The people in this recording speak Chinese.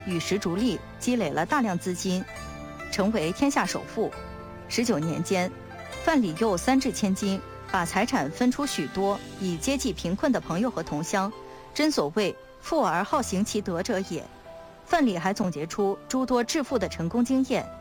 与时逐利，积累了大量资金，成为天下首富。19年间，范蠡又三掷千金，把财产分出许多，以接济贫困的朋友和同乡。真所谓富而好行其德者也。范蠡还总结出诸多致富的成功经验，